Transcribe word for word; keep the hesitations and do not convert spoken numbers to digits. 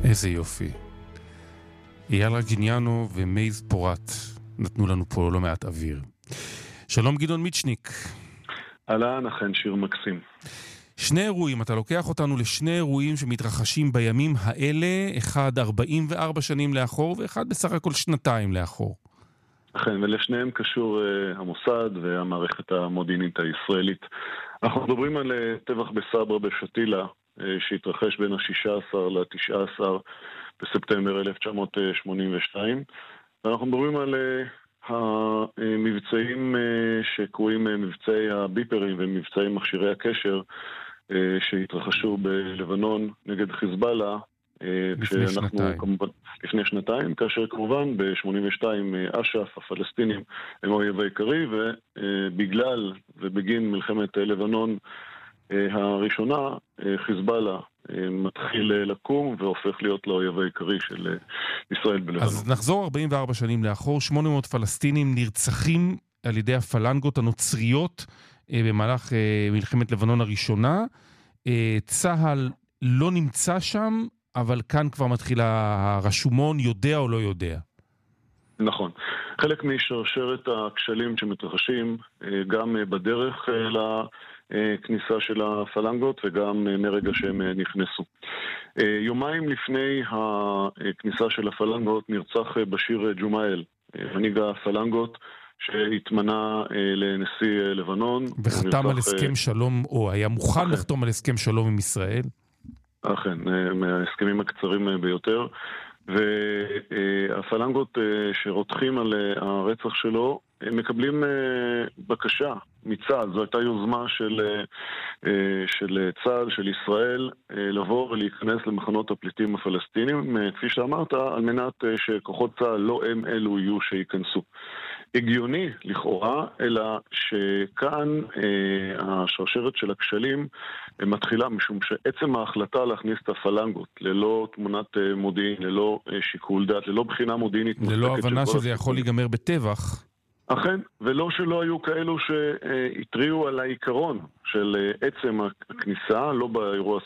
איזה יופי. אייל רג'יניאנו ומייז פורט נתנו לנו פה לא מעט אוויר. שלום גדעון מיצ'ניק. אהלן, אכן שיר מקסים. שני אירועים, אתה לוקח אותנו לשני אירועים שמתרחשים בימים האלה, אחד ארבעים וארבע שנים לאחור ואחד בסך הכל שנתיים לאחור. אכן, ולשניהם קשור uh, המוסד והמערכת המודיעינית הישראלית. אנחנו מדברים על uh, טבח בסברה בשתילה, uh, שהתרחש בין ה-שישה עשר ל-תשעה עשר בספטמבר אלף תשע מאות שמונים ושתיים. ואנחנו מדברים על uh, המבצעים uh, שקרויים uh, מבצעי הביפרים ומבצעי מכשירי הקשר, uh, שהתרחשו בלבנון נגד חיזבאללה, לפני שנתיים. כמובן, לפני שנתיים, כאשר כמובן ב-שמונים ושתיים אש"ף, הפלסטינים, הם האויב העיקרי, ובגלל ובגין מלחמת לבנון הראשונה, חיזבאללה מתחיל לקום והופך להיות לאויב העיקרי של ישראל בלבנון. אז נחזור ארבעים וארבע שנים לאחור, שמונה מאות פלסטינים נרצחים על ידי הפלנגות הנוצריות במהלך מלחמת לבנון הראשונה. צה"ל לא נמצא שם, אבל כאן כבר מתחיל הרשומון, יודע או לא יודע. נכון. חלק משרשרת הכשלים שמתרחשים, גם בדרך לכניסה של הפלנגות וגם מרגע שהם נכנסו. יומיים לפני הכניסה של הפלנגות נרצח בשיר ג'ומאל, מנהיג הפלנגות, שהתמנה לנשיא לבנון. וחתם על הסכם שלום, או היה מוכן לחתום על הסכם שלום עם ישראל. אכן, מההסכמים הקצרים ביותר, והפלנגות שרותחים על הרצח שלו, הם מקבלים בקשה מצה"ל. זו הייתה יוזמה של, של צה"ל, של ישראל, לבוא ולהיכנס למחנות הפליטים הפלסטינים, כפי שאמרת, על מנת שכוחות צה"ל לא הם אלו יהיו שייכנסו. הגיוני לכאורה, אלא שכאן אה, השרשרת של הכשלים אה, מתחילה, משום שעצם ההחלטה להכניס את הפלנגות ללא תמונת אה, מודיעין, ללא אה, שיקול דעת, ללא בחינה מודיעינית, ללא הבנה שזה הסיכון. יכול להיגמר בטבח. אכן, ולא שלא היו כאלו שהטריעו על העיקרון של עצם הכניסה, לא באירוע